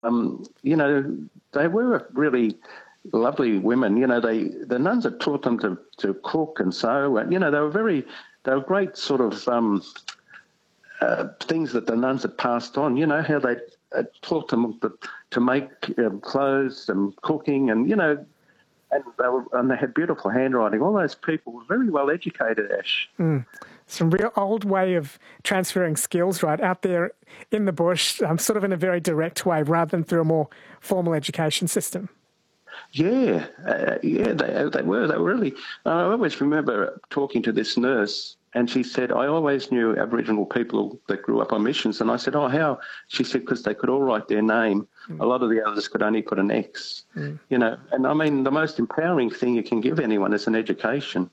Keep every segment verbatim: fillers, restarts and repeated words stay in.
um, you know, they were really lovely women. You know, they the nuns had taught them to, to cook and sew, and you know, they were very, they were great sort of um, uh, things that the nuns had passed on. You know, how they had taught them to, to make um, clothes and cooking, and you know, and they were, and they had beautiful handwriting. All those people were very well educated, Ash. Mm. Some real old way of transferring skills, right, out there in the bush, um, sort of in a very direct way rather than through a more formal education system. Yeah, uh, yeah, they, they were. They were really. I always remember talking to this nurse, and she said, I always knew Aboriginal people that grew up on missions. And I said, oh, how? She said, because they could all write their name. Mm. A lot of the others could only put an X, mm. you know. And I mean, the most empowering thing you can give anyone is an education.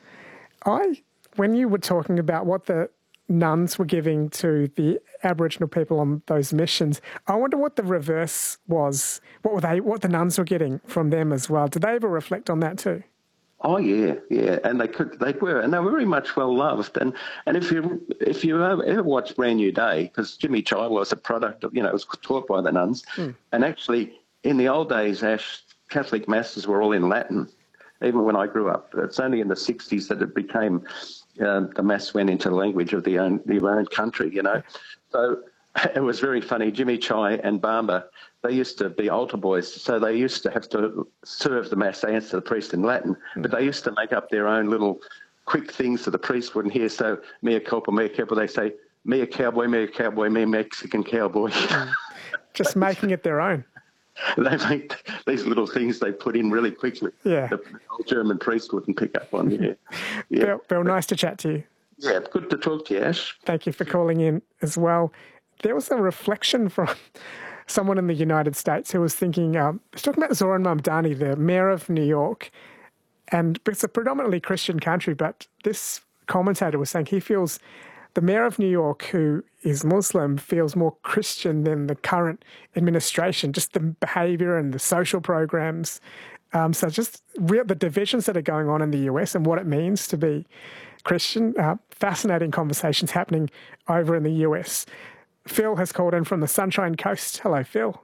I... When you were talking about what the nuns were giving to the Aboriginal people on those missions, I wonder what the reverse was. What were they? What the nuns were getting from them as well? Did they ever reflect on that too? Oh yeah, yeah, and they could, they were, and they were very much well loved. And and if you if you ever watched Brand New Day, because Jimmy Chai was a product of, you know, it was taught by the nuns, mm. and actually in the old days, Ash, Catholic masses were all in Latin. Even when I grew up, it's only in the sixties that it became. Uh, the mass went into the language of the own, the own country, you know. So it was very funny. Jimmy Chai and Bamba, they used to be altar boys, so they used to have to serve the mass. They answer the priest in Latin, mm. but they used to make up their own little quick things so the priest wouldn't hear. So mea culpa, mea culpa, they say, me a cowboy, me a cowboy, me a Mexican cowboy. Mm. Just making it their own. They make these little things they put in really quickly. Yeah. The old German priest wouldn't pick up on. Yeah. yeah. Bill, Bill, nice to chat to you. Yeah, good to talk to you, Ash. Thank you for calling in as well. There was a reflection from someone in the United States who was thinking, um, was talking about Zoran Mamdani, the mayor of New York, and it's a predominantly Christian country, but this commentator was saying he feels the mayor of New York, who is Muslim, feels more Christian than the current administration, just the behaviour and the social programs. Um, so just real, the divisions that are going on in the U S and what it means to be Christian. Uh, fascinating conversations happening over in the U S. Phil has called in from the Sunshine Coast. Hello, Phil.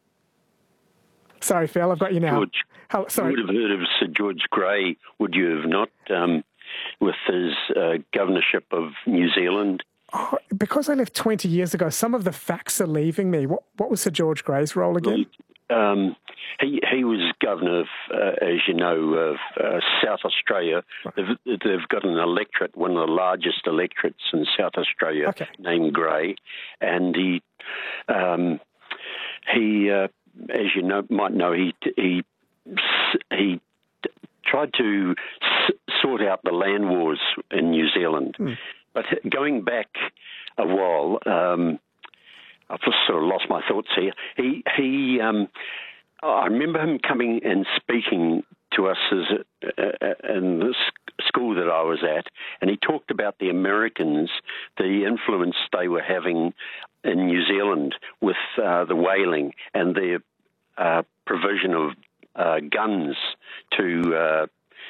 Sorry, Phil, I've got you now. George, Hello, sorry. You would have heard of Sir George Grey, would you have not, um, with his uh, governorship of New Zealand? Oh, because I left twenty years ago, some of the facts are leaving me. What what was Sir George Grey's role again? Um, he he was governor of, uh, as you know, of uh, South Australia. Right. They've, they've got an electorate, one of the largest electorates in South Australia, okay. named Grey, and he um, he, uh, as you know, might know, he he he tried to s- sort out the land wars in New Zealand. Hmm. But going back a while, um, I've just sort of lost my thoughts here. He, he, um, I remember him coming and speaking to us as a, uh, in the school that I was at, and he talked about the Americans, the influence they were having in New Zealand with uh, the whaling and their uh, provision of uh, guns to uh,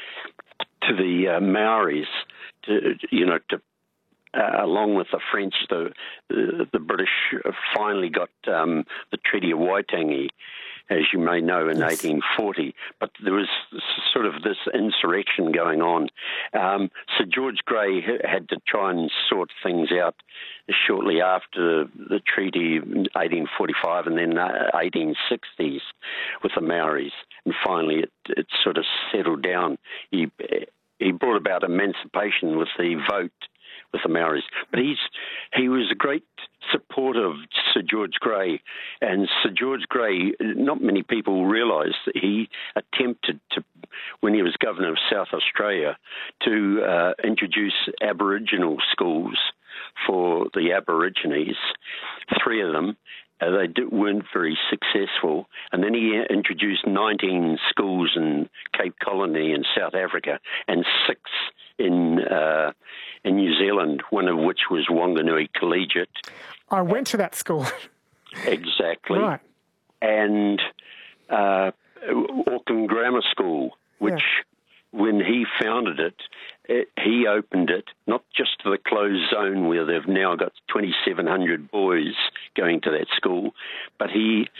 to the uh, Maoris, to, you know, to Uh, along with the French, the the, the British finally got um, the Treaty of Waitangi, as you may know, in yes. eighteen forty. But there was sort of this insurrection going on. Um, Sir George Grey had to try and sort things out shortly after the treaty in eighteen forty-five and then uh, eighteen sixties with the Maoris. And finally it, it sort of settled down. He, he brought about emancipation with the vote with the Maoris. But he's he was a great supporter of Sir George Grey, and Sir George Grey, not many people realise that he attempted to, when he was governor of South Australia, to uh, introduce Aboriginal schools for the Aborigines, three of them. Uh, they did, weren't very successful. And then he introduced nineteen schools in Cape Colony in South Africa and six in uh, in New Zealand, one of which was Wanganui Collegiate. I went to that school. Exactly. Right. And uh, Auckland Grammar School, which yeah. when he founded it, it, he opened it not just to the closed zone where they've now got twenty-seven hundred boys going to that school, but he